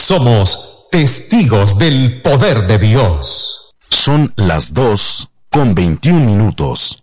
Somos testigos del poder de Dios. Son las 2:21.